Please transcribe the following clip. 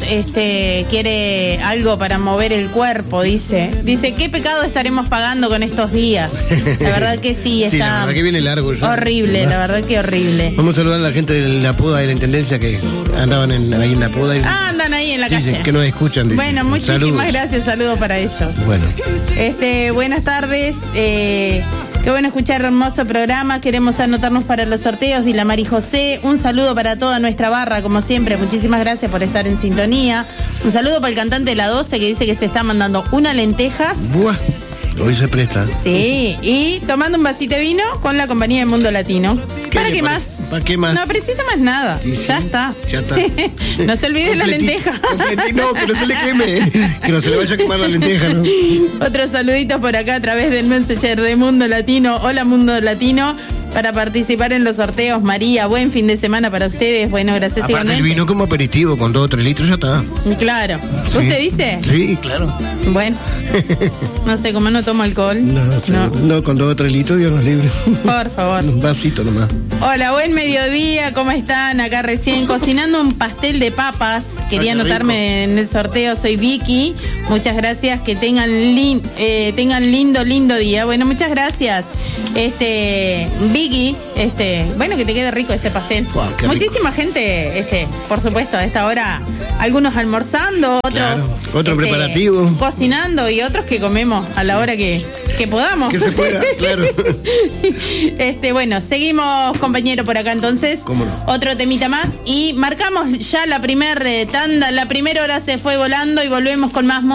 quiere algo para mover el cuerpo, dice, ¿qué pecado estaremos pagando con estos días? La verdad que sí, está la verdad que viene largo. Horrible, la verdad que horrible. Vamos a saludar a la gente de la poda de la Intendencia que andaban ahí en la poda. Andan ahí en la calle. Dicen que nos escuchan. Dicen. Bueno, muchísimas gracias, saludos para ellos. Bueno. Buenas tardes, qué bueno escuchar hermoso programa. Queremos anotarnos para los sorteos de la Mari José. Un saludo para toda nuestra barra, como siempre. Muchísimas gracias por estar en sintonía. Un saludo para el cantante de la 12 que dice que se está mandando una lentejas. Buah, hoy se presta. Sí, y tomando un vasito de vino con la compañía de Mundo Latino. ¿Para qué más? ¿Para qué más? No precisa más nada. Sí, ya está. Ya está. No se olvide la lenteja. No, que no se le queme. Que no se le vaya a quemar la lenteja, ¿no? Otros saluditos por acá a través del Messenger de Mundo Latino. Hola, Mundo Latino. Para participar en los sorteos, María, buen fin de semana para ustedes. Bueno, gracias. Aparte el vino como aperitivo, con 2 o 3 litros ya está. Claro. Sí. ¿Usted dice? Sí, claro. Bueno, no sé, como no tomo alcohol. No, con 2 o 3 litros Dios nos libre. Por favor. Un vasito nomás. Hola, buen mediodía, ¿cómo están? Acá recién cocinando un pastel de papas. Quería anotarme en el sorteo, soy Vicky. Muchas gracias, que tengan lindo día. Bueno, muchas gracias. Vicky, bueno, que te quede rico ese pastel. Wow, muchísima gente, por supuesto, a esta hora, algunos almorzando, otros preparativo, cocinando y otros que comemos a la hora que podamos. Que se pueda, claro. Bueno, seguimos, compañero, por acá entonces. ¿Cómo no? Otro temita más y marcamos ya la primer tanda. La primera hora se fue volando y volvemos con más